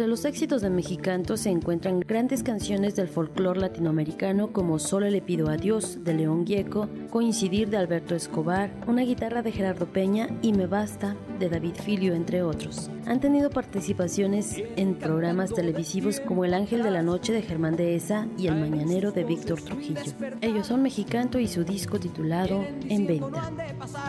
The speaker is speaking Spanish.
Entre los éxitos de Mexicanto se encuentran grandes canciones del folclore latinoamericano como Solo le pido a Dios de León Gieco, Coincidir de Alberto Escobar, Una guitarra de Gerardo Peña y Me basta de David Filio, entre otros. Han tenido participaciones en programas televisivos como El Ángel de la Noche de Germán Dehesa y El Mañanero de Víctor Trujillo. Ellos son Mexicanto y su disco titulado En Venta.